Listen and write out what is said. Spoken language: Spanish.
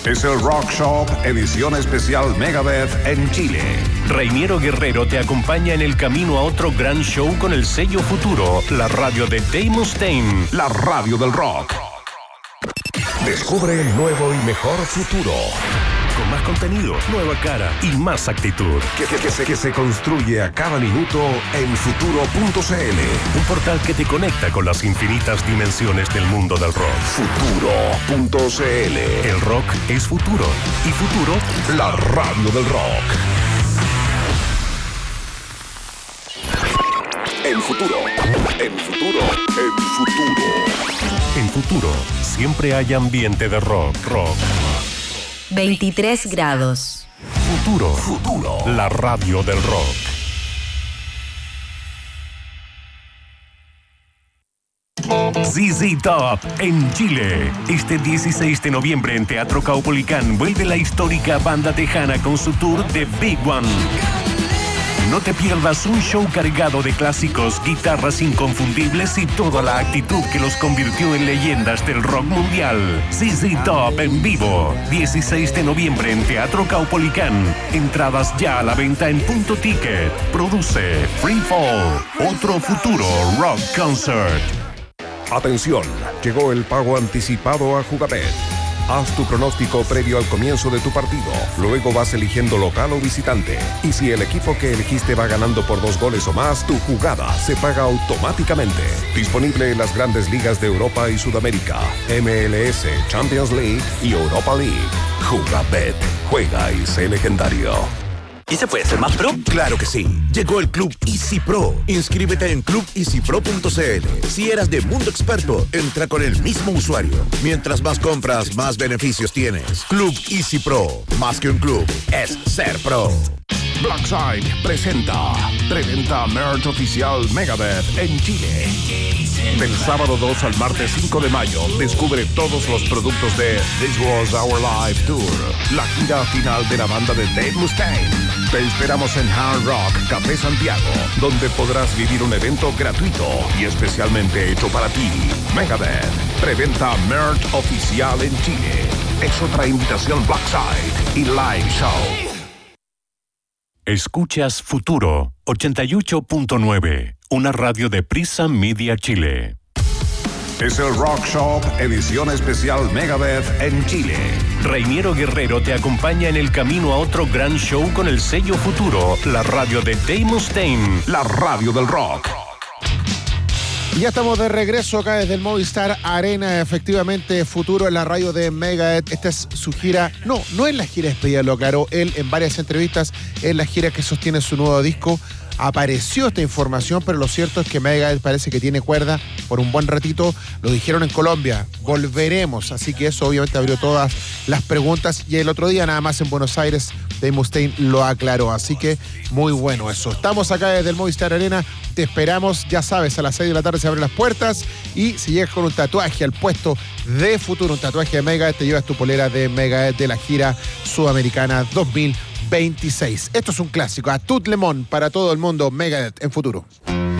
Es el Rock Shop, edición especial Megadeth en Chile. Reiniero Guerrero te acompaña en el camino a otro gran show con el sello Futuro, la radio de Dave Mustaine, la radio del rock. Descubre el nuevo y mejor Futuro. Con más contenido, nueva cara y más actitud. Que se construye a cada minuto en futuro.cl. Un portal que te conecta con las infinitas dimensiones del mundo del rock. Futuro.cl. El rock es futuro. Y Futuro, la radio del rock. En Futuro. En Futuro. En Futuro. En Futuro, siempre hay ambiente de rock. 23 grados. Futuro. La radio del rock. ZZ Top en Chile. Este 16 de noviembre en Teatro Caupolicán vuelve la histórica banda tejana con su tour The Big One. No te pierdas un show cargado de clásicos, guitarras inconfundibles y toda la actitud que los convirtió en leyendas del rock mundial. ZZ Top en vivo, 16 de noviembre en Teatro Caupolicán. Entradas ya a la venta en Punto Ticket. Produce Free Fall, otro Futuro Rock Concert. Atención, llegó el pago anticipado a Jugabet. Haz tu pronóstico previo al comienzo de tu partido. Luego vas eligiendo local o visitante. Y si el equipo que elegiste va ganando por 2 goles o más, tu jugada se paga automáticamente. Disponible en las grandes ligas de Europa y Sudamérica, MLS, Champions League y Europa League. Jugabet. Juega y sé legendario. ¿Y se puede ser más pro? Claro que sí. Llegó el Club Easy Pro. Inscríbete en clubeasypro.cl. Si eras de Mundo Experto, entra con el mismo usuario. Mientras más compras, más beneficios tienes. Club Easy Pro. Más que un club, es ser pro. Blackside presenta preventa merch oficial Megadeth en Chile. Del sábado 2 al martes 5 de mayo, descubre todos los productos de This Was Our Live Tour, la gira final de la banda de Dave Mustaine. Te esperamos en Hard Rock Café Santiago, donde podrás vivir un evento gratuito y especialmente hecho para ti. Megadeth, preventa merch oficial en Chile. Es otra invitación Blackside y live show. Escuchas Futuro 88.9, una radio de Prisa Media Chile. Es el Rock Shop, edición especial Megadeth en Chile. Reiniero Guerrero te acompaña en el camino a otro gran show con el sello Futuro, la radio de Dave Mustaine, la radio del rock. Y ya estamos de regreso acá desde el Movistar Arena. Efectivamente, Futuro en la radio de Megadeth. Esta es su gira. No es la gira despedida, lo aclaró él en varias entrevistas. Es la gira que sostiene su nuevo disco. Apareció esta información, pero lo cierto es que Megadeth parece que tiene cuerda por un buen ratito. Lo dijeron en Colombia, volveremos. Así que eso obviamente abrió todas las preguntas. Y el otro día, nada más en Buenos Aires, Dave Mustaine lo aclaró. Así que muy bueno eso. Estamos acá desde el Movistar Arena. Te esperamos, ya sabes, a las 6 de la tarde se abren las puertas. Y si llegas con un tatuaje al puesto de Futuro, un tatuaje de Megadeth, te llevas tu polera de Megadeth de la gira sudamericana 2026. Esto es un clásico. A tout le monde, para todo el mundo, Megadeth en Futuro.